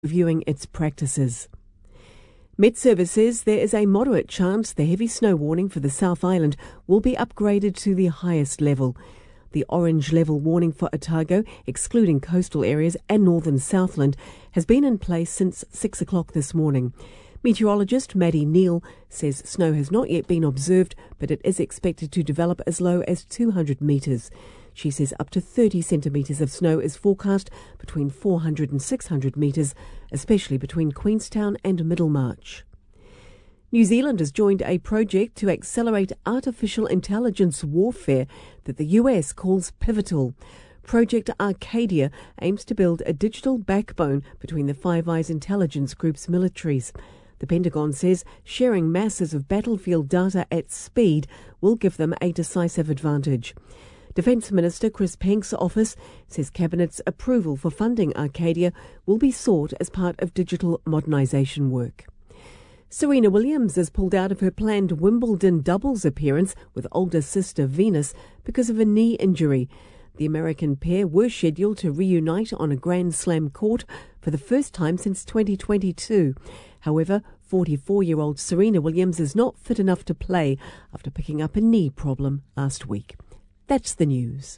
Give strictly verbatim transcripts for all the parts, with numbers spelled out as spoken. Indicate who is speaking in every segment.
Speaker 1: reviewing its practices. Met Service says there is a moderate chance the heavy snow warning for the South Island will be upgraded to the highest level. The orange level warning for Otago, excluding coastal areas and northern Southland, has been in place since six o'clock this morning. Meteorologist Maddie Neal says snow has not yet been observed, but it is expected to develop as low as two hundred metres. She says up to thirty centimetres of snow is forecast between four hundred and six hundred metres, especially between Queenstown and Middlemarch. New Zealand has joined a project to accelerate artificial intelligence warfare that the U S calls pivotal. Project Arcadia aims to build a digital backbone between the Five Eyes intelligence group's militaries. The Pentagon says sharing masses of battlefield data at speed will give them a decisive advantage. Defence Minister Chris Penk's office says Cabinet's approval for funding Arcadia will be sought as part of digital modernisation work. Serena Williams has pulled out of her planned Wimbledon doubles appearance with older sister Venus because of a knee injury. The American pair were scheduled to reunite on a Grand Slam court for the first time since twenty twenty-two. However, forty-four-year-old Serena Williams is not fit enough to play after picking up a knee problem last week. That's the news.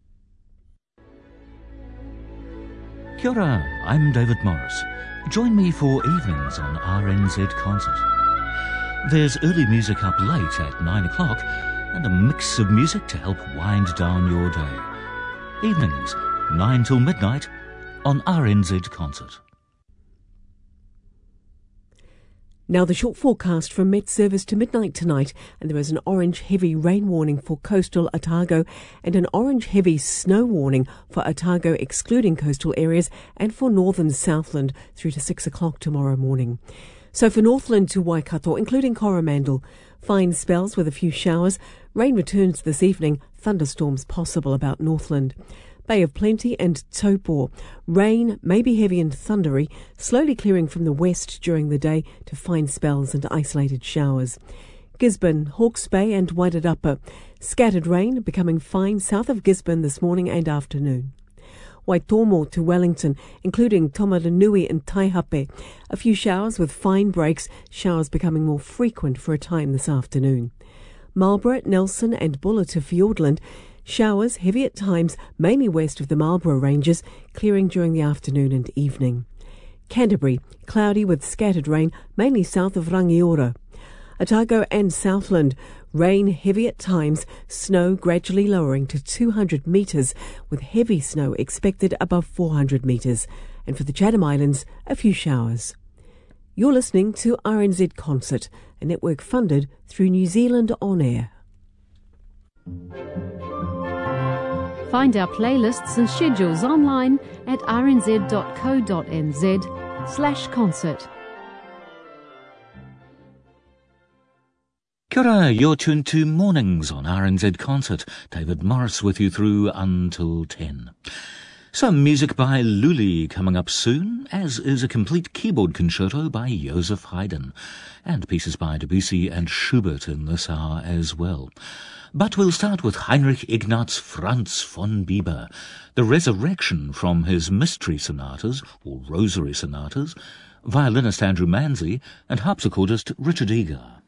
Speaker 2: Kia ora, I'm David Morris. Join me for evenings on R N Z Concert. There's early music up late at nine o'clock and a mix of music to help wind down your day. Evenings, nine till midnight on R N Z Concert.
Speaker 1: Now the short forecast from Met Service to midnight tonight, and there is an orange heavy rain warning for coastal Otago and an orange heavy snow warning for Otago excluding coastal areas and for northern Southland through to six o'clock tomorrow morning. So for Northland to Waikato, including Coromandel, fine spells with a few showers. Rain returns this evening, thunderstorms possible about Northland. Bay of Plenty and Taupo. Rain may be heavy and thundery, slowly clearing from the west during the day to fine spells and isolated showers. Gisborne, Hawke's Bay and Wairarapa. Scattered rain becoming fine south of Gisborne this morning and afternoon. Waitomo to Wellington, including Tomaranui and Taihape. A few showers with fine breaks, showers becoming more frequent for a time this afternoon. Marlborough, Nelson and Buller to Fiordland. Showers, heavy at times, mainly west of the Marlborough Ranges, clearing during the afternoon and evening. Canterbury, cloudy with scattered rain, mainly south of Rangiora. Otago and Southland, rain heavy at times, snow gradually lowering to two hundred metres, with heavy snow expected above four hundred metres. And for the Chatham Islands, a few showers. You're listening to R N Z Concert, a network funded through New Zealand On Air.
Speaker 3: Find our playlists and schedules online at rnz.co.nz slash concert.
Speaker 2: Kia ora, you're tuned to Mornings on R N Z Concert. David Morris with you through until ten. Some music by Lully coming up soon, as is a complete keyboard concerto by Joseph Haydn, and pieces by Debussy and Schubert in this hour as well. But we'll start with Heinrich Ignaz Franz von Bieber, the resurrection from his mystery sonatas, or rosary sonatas, violinist Andrew Manzi, and harpsichordist Richard Eager.